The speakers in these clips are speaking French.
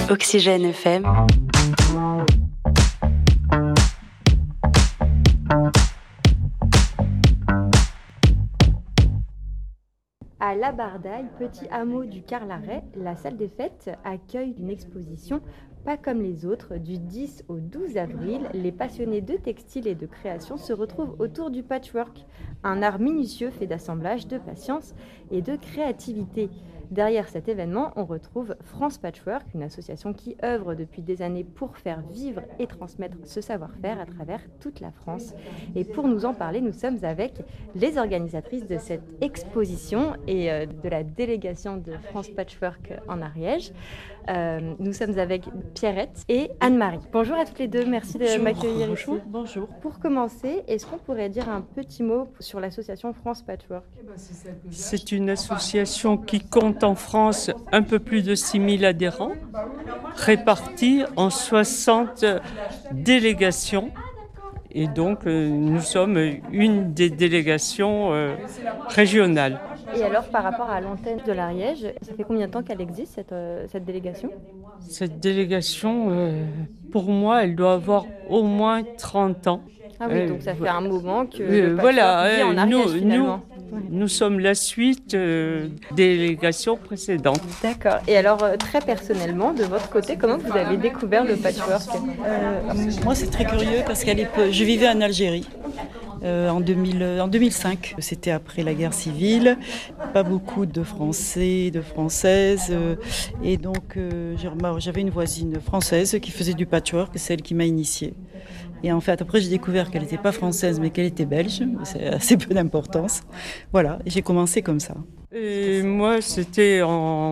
Oxygène FM. À La Bardaille, petit hameau du Carlaret, la salle des fêtes accueille une exposition pas comme les autres. Du 10 au 12 avril, les passionnés de textile et de création se retrouvent autour du patchwork, un art minutieux fait d'assemblage, de patience et de créativité. Derrière cet événement, on retrouve France Patchwork, une association qui œuvre depuis des années pour faire vivre et transmettre ce savoir-faire à travers toute la France. Et pour nous en parler, nous sommes avec les organisatrices de cette exposition et de la délégation de France Patchwork en Ariège. Nous sommes avec Pierrette et Anne-Marie. Bonjour à toutes les deux, merci de m'accueillir ici. Bonjour. Pour commencer, est-ce qu'on pourrait dire un petit mot sur l'association France Patchwork ? C'est une association qui compte en France un peu plus de 6000 adhérents, répartis en 60 délégations. Et donc, nous sommes une des délégations régionales. Et alors, par rapport à l'antenne de l'Ariège, ça fait combien de temps qu'elle existe, cette délégation ? Cette délégation, pour moi, elle doit avoir au moins 30 ans. Ah oui, donc ça fait un moment que le patchwork vit en Ariège, finalement. Nous sommes la suite des délégations précédentes. D'accord. Et alors, très personnellement, de votre côté, comment vous avez découvert le patchwork ? Moi, c'est très curieux parce je vivais en Algérie. En 2005. C'était après la guerre civile, pas beaucoup de Français, de Françaises, et donc j'avais une voisine française qui faisait du patchwork, c'est elle qui m'a initiée. Et en fait, après, j'ai découvert qu'elle n'était pas française, mais qu'elle était belge, c'est assez peu d'importance. Voilà, et j'ai commencé comme ça. Et moi, c'était en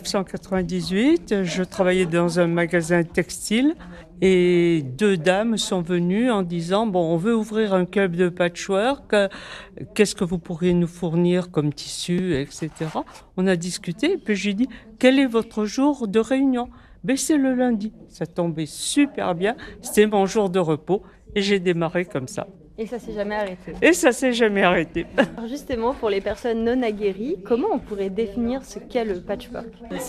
1998, je travaillais dans un magasin textile et deux dames sont venues en disant « Bon, on veut ouvrir un club de patchwork, qu'est-ce que vous pourriez nous fournir comme tissu, etc. » On a discuté et puis j'ai dit « Quel est votre jour de réunion ?» Ben, c'est le lundi. Ça tombait super bien, c'était mon jour de repos et j'ai démarré comme ça. Et ça s'est jamais arrêté. Et ça s'est jamais arrêté. Alors justement, pour les personnes non aguerries, comment on pourrait définir ce qu'est le patchwork ?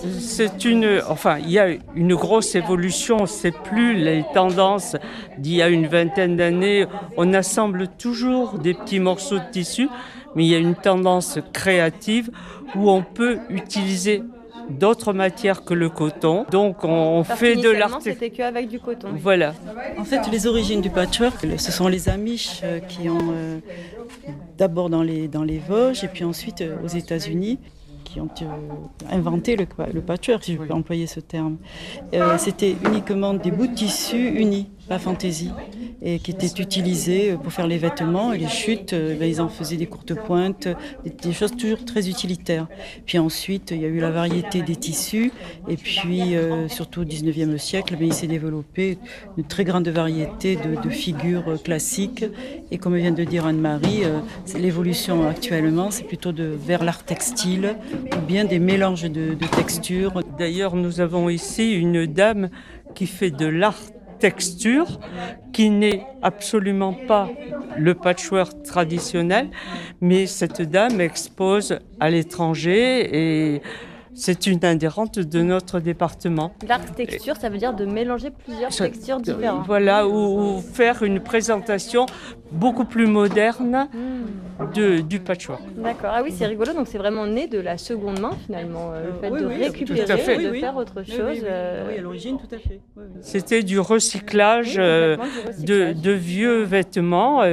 Il y a une grosse évolution. C'est plus les tendances d'il y a une vingtaine d'années. On assemble toujours des petits morceaux de tissu, mais il y a une tendance créative où on peut utiliser d'autres matières que le coton. Donc on fait de l'art. C'était qu'avec du coton. Voilà. En fait, les origines du patchwork, ce sont les Amish qui ont d'abord dans les Vosges et puis ensuite aux États-Unis qui ont inventé le patchwork, si je peux employer ce terme. C'était uniquement des bouts de tissu unis, pas fantaisie, et qui étaient utilisés pour faire les vêtements et les chutes. Ils en faisaient des courtes pointes, des choses toujours très utilitaires. Puis ensuite, il y a eu la variété des tissus, et puis surtout au 19e siècle, il s'est développé une très grande variété de figures classiques. Et comme vient de dire Anne-Marie, l'évolution actuellement, c'est plutôt vers l'art textile, ou bien des mélanges de textures. D'ailleurs, nous avons ici une dame qui fait de l'art texture, qui n'est absolument pas le patchwork traditionnel, mais cette dame expose à l'étranger et c'est une adhérente de notre département. L'art texture, ça veut dire de mélanger plusieurs textures différentes. Voilà, ou faire une présentation beaucoup plus moderne du patchwork. D'accord, ah oui, c'est rigolo, donc c'est vraiment né de la seconde main finalement, le fait de récupérer, de faire autre chose. Oui, à l'origine, tout à fait. Oui. C'était du recyclage, de vieux vêtements.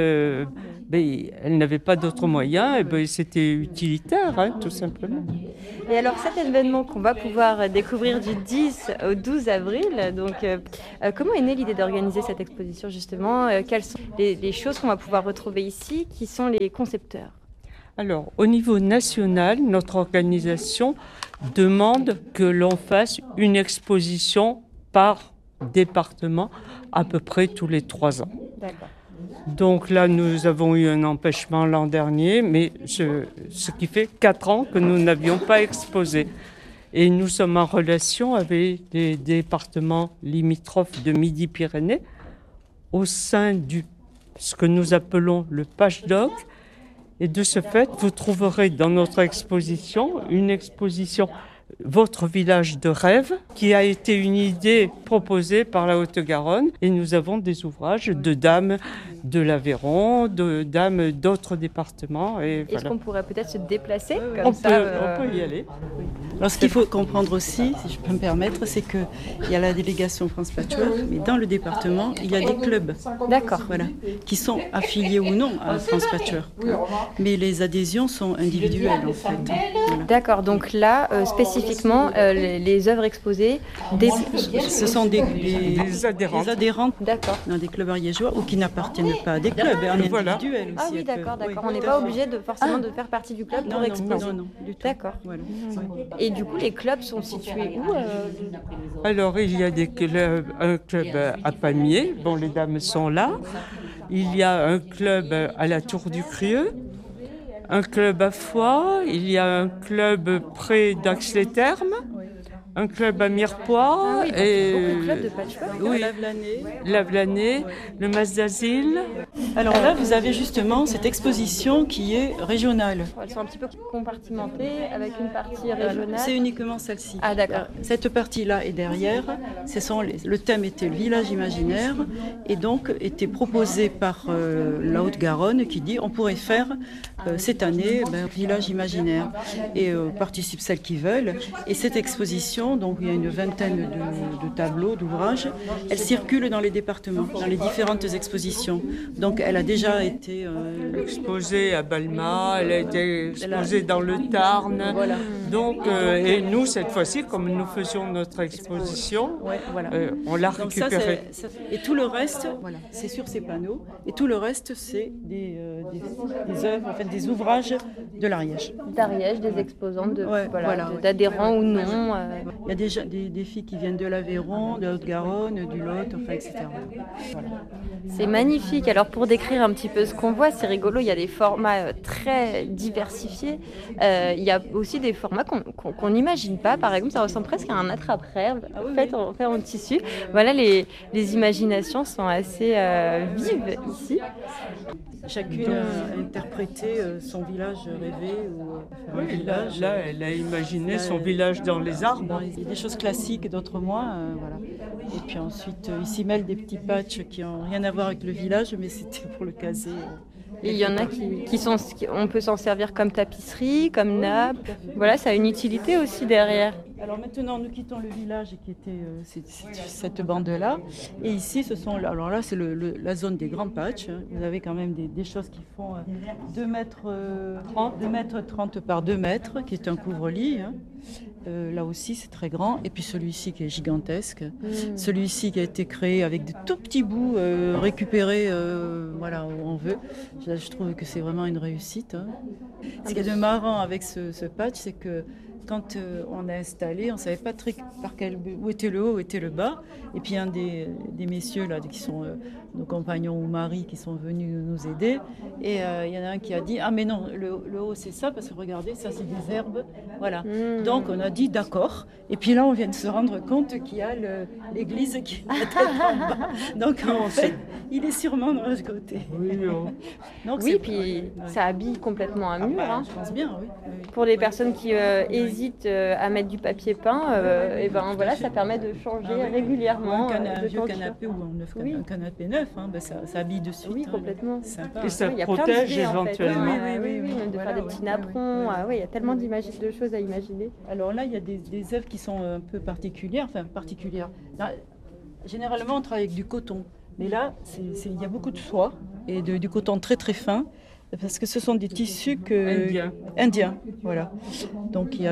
Elle n'avait pas d'autres moyens, et c'était utilitaire, tout simplement. Et alors cet événement qu'on va pouvoir découvrir du 10 au 12 avril, donc, comment est née l'idée d'organiser cette exposition justement ? Quelles sont les choses qu'on va pouvoir retrouver ici ? Qui sont les concepteurs ? Alors, au niveau national, notre organisation demande que l'on fasse une exposition par département à peu près tous les 3 ans. D'accord. Donc là, nous avons eu un empêchement l'an dernier, mais ce qui fait 4 ans que nous n'avions pas exposé. Et nous sommes en relation avec les départements limitrophes de Midi-Pyrénées au sein de ce que nous appelons le patchdoc. Et de ce fait, vous trouverez dans notre exposition une exposition votre village de rêve, qui a été une idée proposée par la Haute-Garonne. Et nous avons des ouvrages de dames de l'Aveyron, de dames d'autres départements. Et Est-ce voilà. qu'on pourrait peut-être se déplacer On comme ça peut y aller. Alors ce qu'il faut comprendre aussi, si je peux me permettre, c'est qu'il y a la délégation France Patchwork, mais dans le département, il y a des clubs. D'accord. Voilà, qui sont affiliés ou non à France Patchwork. Mais les adhésions sont individuelles en fait. Voilà. D'accord, donc là, spécifiquement, les œuvres exposées, Ce sont des adhérentes. des adhérentes D'accord. dans des clubs ariégeois ou qui n'appartiennent pas à des clubs, en Voilà. individuel aussi. Ah oui, elles peuvent- d'accord. oui, On n'est tout pas à fait. obligé forcément de faire partie du club Non, pour non, exposer. non, non, du tout. D'accord. Voilà. Et du coup, les clubs sont situés où Alors, il y a un club à Pamiers, bon, les dames sont là. Il y a un club à la Tour du Crieux, un club à Foix, il y a un club près d'Ax-les-Thermes, un club à Mirepoix, Ah oui, donc beaucoup de clubs de patchwork. oui, Lave-l'année. Lavelanet, le Mas d'Asile. Alors là, vous avez justement cette exposition qui est régionale. Elles sont un petit peu compartimentées avec une partie régionale. C'est uniquement celle-ci. Ah d'accord. Cette partie-là est derrière. Le thème était le village imaginaire et donc était proposé par la Haute-Garonne qui dit on pourrait faire cette année village imaginaire et participent celles qui veulent. Et cette exposition, donc il y a une vingtaine de tableaux, d'ouvrages, elle circule dans les départements, dans les différentes expositions. Donc elle a déjà été Exposée à Balma, elle a été exposée dans le Tarn. Voilà. Donc, et nous, cette fois-ci, comme nous faisions notre exposition, ouais, voilà. on l'a Donc ça, récupérée. et tout le reste, voilà, c'est sur ces panneaux. Et tout le reste, c'est des œuvres, en fait, des ouvrages de l'Ariège. D'Ariège, des exposants Voilà. d'adhérents ou non. Il y a déjà des filles qui viennent de l'Aveyron, de la Haute-Garonne, du Lot, enfin, etc. Voilà. C'est magnifique. Alors pour décrire un petit peu ce qu'on voit, c'est rigolo. Il y a des formats très diversifiés. Il y a aussi des formats qu'on n'imagine pas. Par exemple, ça ressemble presque à un attrape-rêve fait en tissu. Voilà, les imaginations sont assez vives ici. Chacune a interprété son village rêvé ou un Oui, village. là, elle a imaginé son village dans les arbres. Il y a des choses classiques, d'autres moins. Voilà. Et puis ensuite, ils s'y mêlent des petits patchs qui n'ont rien à voir avec le village, mais c'était pour le caser. Et il y en a on peut s'en servir comme tapisserie, comme nappe. Voilà, ça a une utilité aussi derrière. Alors maintenant, nous quittons le village qui était cette bande-là. Et ici, alors là, c'est la zone des grands patchs. Vous avez quand même des choses qui font 2 mètres 30 par 2 mètres, qui est un couvre-lit. Là aussi, c'est très grand. Et puis celui-ci qui est gigantesque. Celui-ci qui a été créé avec de tout petits bouts récupérés voilà, où on veut. Je trouve que c'est vraiment une réussite. Ce qui est de marrant avec ce patch, c'est que quand on a installé, on ne savait pas très où était le haut, où était le bas. Et puis un des messieurs là, qui sont nos compagnons ou maris qui sont venus nous aider. Et il y en a un qui a dit « Ah mais non, le haut c'est ça, parce que regardez, ça c'est des herbes. » Voilà. Donc on a dit « D'accord ». Et puis là, on vient de se rendre compte qu'il y a l'église qui est en bas. Donc en fait, il est sûrement de l'autre côté. Donc, Oui, puis ça habille complètement un mur. Je pense bien, oui. Pour les personnes qui hésitent à mettre du papier peint, et ben voilà, ça permet de changer régulièrement. Un de vieux tenture. canapé ou un canapé neuf, ça habille de suite. Oui, complètement. C'est sympa. Et ça Il y a plein protège d'idées, en fait. éventuellement. Oui, même de Voilà, faire des petits oui, napperons. oui. Ah, oui, il y a tellement de choses à imaginer. Alors là, il y a des œuvres qui sont un peu particulières. Là, généralement, on travaille avec du coton. Mais là, il y a beaucoup de soie et du coton très très fin. Parce que ce sont des tissus indiens, voilà. Donc il y a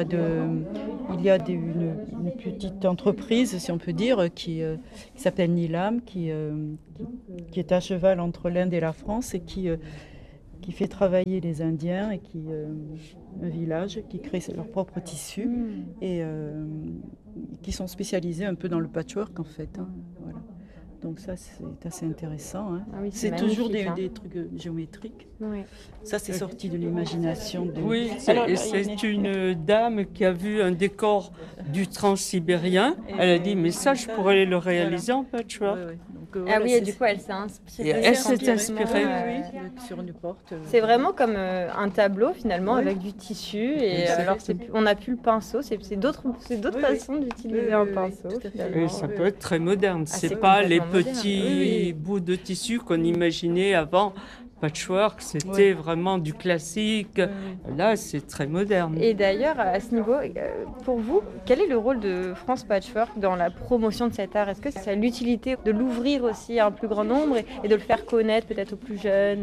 une petite entreprise, si on peut dire, qui s'appelle Nilam, qui est à cheval entre l'Inde et la France et qui fait travailler les Indiens et un village qui crée leur propre tissu et qui sont spécialisés un peu dans le patchwork en fait. Voilà. Donc ça, c'est assez intéressant. Ah oui, c'est toujours magnifique, des trucs géométriques. Oui. Ça, c'est sorti de l'imagination. Oui, Alors, c'est une dame qui a vu un décor du transsibérien. Elle a dit, mais ça, je pourrais le réaliser en patchwork. Ouais. Donc que, Ah voilà, oui, et du coup, elle s'est Et inspirée. elle s'est inspirée. sur une porte. C'est vraiment comme un tableau finalement Oui. avec du tissu et Oui, c'est alors vrai. on n'a plus le pinceau, c'est d'autres Oui, oui. façons d'utiliser Oui, un oui, pinceau tout à fait. finalement. Et ça oui, peut oui. être très moderne. c'est C'est pas les complètement moderne. petits Oui, oui. bouts de tissu qu'on imaginait avant. Patchwork, c'était Ouais. vraiment du classique. Oui, Là, c'est très moderne. Et d'ailleurs, à ce niveau, pour vous, quel est le rôle de France Patchwork dans la promotion de cet art? Est-ce que c'est l'utilité de l'ouvrir aussi à un plus grand nombre et de le faire connaître peut-être aux plus jeunes?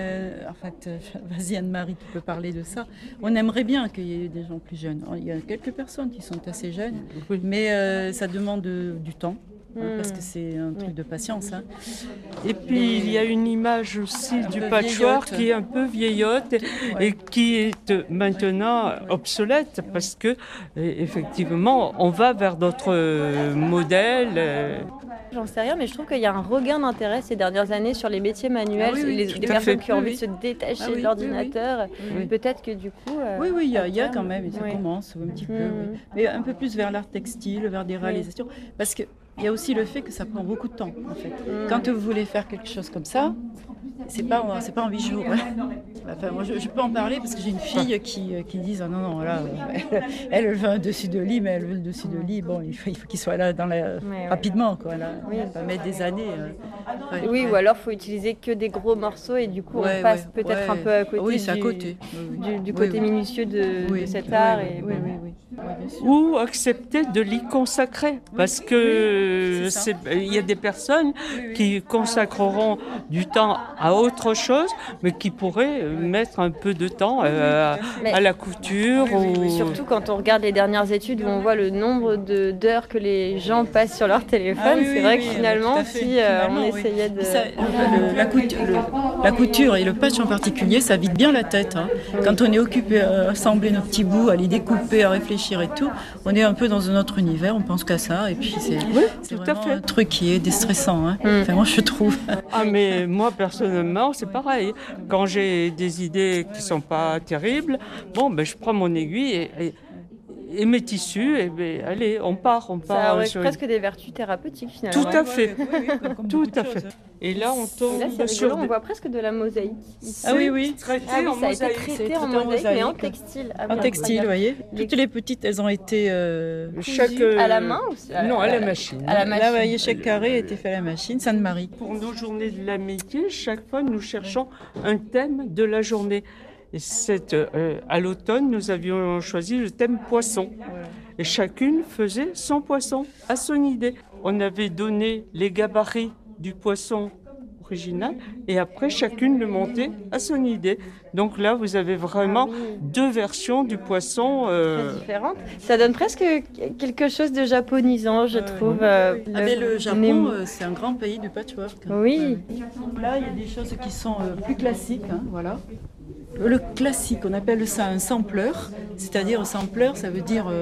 En fait, vas-y Anne-Marie, tu peux parler de ça. On aimerait bien qu'il y ait des gens plus jeunes. Il y a quelques personnes qui sont assez jeunes, Oui. mais ça demande du temps. Parce Hmm. que c'est un truc de patience. Hein. Et puis, il y a une image aussi du peu patchwork vieillotte. qui est un peu vieillotte Ouais. et qui est maintenant obsolète parce que, effectivement, on va vers d'autres modèles. J'en sais rien, mais je trouve qu'il y a un regain d'intérêt ces dernières années sur les métiers manuels, Ah oui, oui, les tout à personnes fait. qui ont Oui, envie oui. de se détacher Ah oui, de l'ordinateur. Oui. Peut-être que du coup. Oui, oui, il y a à quand terme, même, et ça oui. commence un petit peu. Mhm. Oui. Mais un peu plus vers l'art textile, vers des réalisations. Parce qu'il y a aussi le fait que ça prend beaucoup de temps, en fait. Quand vous voulez faire quelque chose comme ça, c'est pas en 8 jours. Hein. Enfin, moi, je peux en parler parce que j'ai une fille qui dit ah non, non, là, elle veut un dessus de lit, mais elle veut le dessus de lit. Bon, il faut qu'il soit là Ouais. rapidement, quoi. Là. Oui. Elle va mettre des années. Ouais. Oui, ou alors il faut utiliser que des gros morceaux et du coup Ouais, on passe ouais, peut-être ouais. un peu à côté Oui, c'est à du, côté. Oui, oui. du Oui, côté oui. minutieux de Oui, cet oui, art. oui, Et, oui, oui, oui. Oui, bien sûr. Ou accepter de l'y consacrer parce que Oui, c'est ça. il y a des personnes Oui. qui consacreront du temps à autre chose mais qui pourraient mettre un peu de temps Mais- à la couture ou Surtout quand on regarde les dernières études où on voit le nombre d'heures que les gens passent sur leur téléphone, Ah oui, c'est oui, vrai oui, que tout finalement, à fait. si Finalement, on oui. essayait de... Ça, la couture et le patch en particulier, ça vide bien la tête. Hein. Quand on est occupé à assembler nos petits bouts, à les découper, à réfléchir et tout, on est un peu dans un autre univers, on pense qu'à ça. Et puis c'est tout à vraiment fait. un truc qui est déstressant. Hein. Enfin, moi, je trouve. Ah mais moi personnellement c'est pareil. Quand j'ai des idées qui sont pas terribles, bon ben je prends mon aiguille et mes tissus et ben allez on part Ça aurait sur presque des vertus thérapeutiques finalement. Tout à fait. Comme tout beaucoup de à fait. choses. Et là on Et là, c'est tombe sur rigolo, on voit presque de la mosaïque. ici. Ah oui, oui. traité Ah oui, en ça a été mosaïque. traité C'est en traité en mosaïque, mais en mosaïque. textile. Ah En oui, textile, vous incroyable. voyez. Toutes les petites, elles ont été. Chaque À la main ou non à la machine. À la Là, machine. vous voyez, chaque carré a été fait à la machine. Sainte-Marie. Pour nos journées de l'amitié, chaque fois nous cherchons un thème de la journée. Et à l'automne, nous avions choisi le thème poisson. Et chacune faisait son poisson à son idée. On avait donné les gabarits du poisson original et après chacune le montait à son idée. Donc là, vous avez vraiment deux versions du poisson. Très différentes. Ça donne presque quelque chose de japonisant, je trouve. Mais le Japon, c'est un grand pays du patchwork. Oui. Là, il y a des choses qui sont plus classiques. Hein, voilà. Le classique, on appelle ça un sampleur. C'est-à-dire, un sampleur, ça veut dire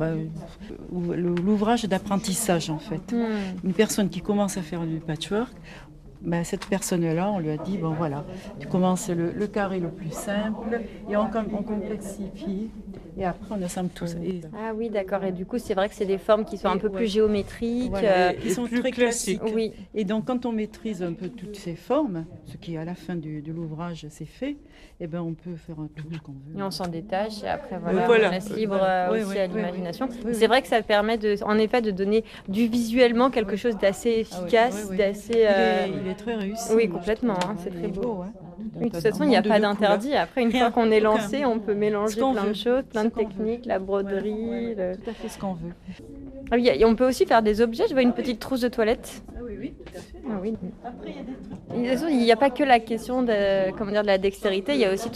l'ouvrage d'apprentissage, en fait. Une personne qui commence à faire du patchwork, cette personne-là, on lui a dit, bon voilà, tu commences le carré le plus simple et on complexifie et après on assemble tout ça. Et, Ah oui, d'accord. Et du coup, c'est vrai que c'est des formes qui sont un peu plus géométriques. voilà, et ils sont plus très classiques. classiques. Oui. Et donc quand on maîtrise un peu toutes ces formes, ce qui à la fin de l'ouvrage c'est fait, eh ben, on peut faire tout ce qu'on veut. Et on s'en détache et après Voilà. on laisse libre Oui, aussi oui, à oui, l'imagination. oui. Oui, C'est oui. vrai que ça permet en effet de donner du visuellement quelque chose d'assez efficace, d'assez. Il est très réussi. Oui, moi, complètement, je trouve, hein, c'est il très est beau. hein. Oui, de toute façon, il n'y a pas d'interdit. Après, une Rien, fois qu'on est aucun. lancé, on peut mélanger Ce qu'on plein de veut. choses, plein Ce de qu'on veut. techniques, la broderie. Voilà, tout à fait ce qu'on veut. Ah oui, et on peut aussi faire des objets. Je vois une petite trousse de toilette. Ah oui, tout à fait. Ah oui. Après, il y a des trucs. De toute façon, il n'y a pas que la question de la dextérité, il y a aussi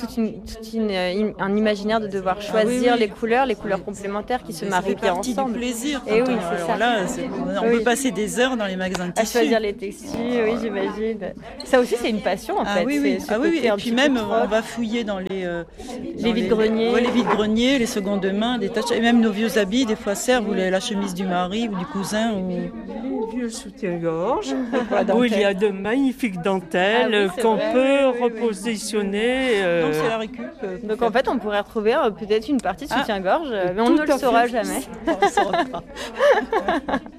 un imaginaire de devoir choisir oui. les couleurs complémentaires qui se Ça marient fait bien partie ensemble. du plaisir. Et quand oui, on- c'est alors ça. là, on Oui. peut passer des heures dans les magasins de À tissus. choisir les textiles, oui, j'imagine. Ça aussi, c'est une passion en fait. Ah oui, oui. C'est ce Ah oui, oui. côté Et un puis petit même, peu on troc. va fouiller dans les vides-greniers. Ouais, les vides-greniers, les secondes mains, des taches. Et même nos vieux habits, des fois, servent, ou la chemise du mari ou du cousin. Ou... Les vieux soutiens-gorge, la où il y dentelle. a de magnifiques dentelles Ah oui, c'est qu'on vrai. peut Oui, oui, oui. repositionner. Donc c'est la récup. Donc en fait, on pourrait retrouver peut-être une partie de Ah. soutien-gorge, mais on Tout ne le à saura fait. jamais. On ne saura pas.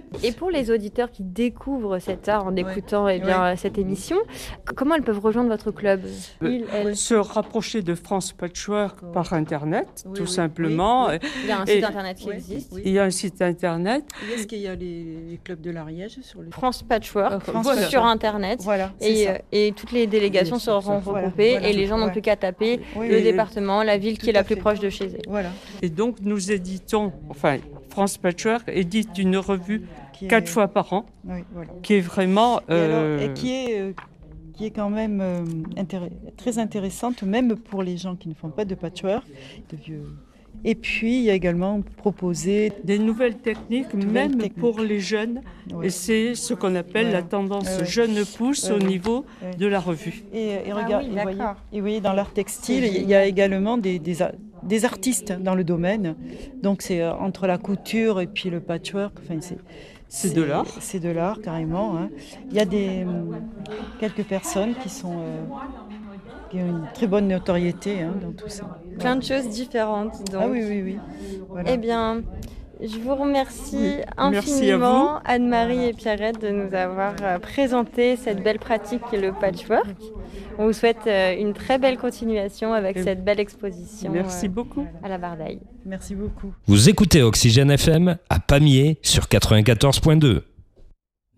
Et pour les auditeurs qui découvrent cet art en écoutant cette émission, comment elles peuvent rejoindre votre club? Se rapprocher de France Patchwork par Internet, tout simplement. Oui. Il y a un site internet qui existe. Il y a un site internet. Est-ce qu'il y a les clubs de l'Ariège sur le... France Patchwork Voilà. sur internet. Voilà, Et toutes les délégations seront regroupées et les gens n'ont plus qu'à taper le département, la ville qui est la plus proche de chez eux. Voilà. Et donc nous éditons, France Patchwork édite une revue 4 fois par an, qui est vraiment... Et qui est quand même très intéressante, même pour les gens qui ne font pas de patchwork, de vieux. Et puis, il y a également proposé des nouvelles techniques, pour les jeunes. Ouais. Et c'est ce qu'on appelle la tendance jeune pousse au niveau de la revue. Et voyez, dans l'art textile, il y a également des artistes dans le domaine. Donc, c'est entre la couture et puis le patchwork. C'est de l'art. C'est de l'art, carrément. Hein. Il y a quelques personnes qui ont une très bonne notoriété dans tout ça. Plein de choses différentes. Donc. Ah oui. Voilà. Eh bien, je vous remercie infiniment, Anne-Marie et Pierrette, de nous avoir présenté cette belle pratique qu'est le patchwork. On vous souhaite une très belle continuation avec cette belle exposition. Merci beaucoup. À la Bardaille. Merci beaucoup. Vous écoutez Oxygène FM à Pamiers sur 94.2.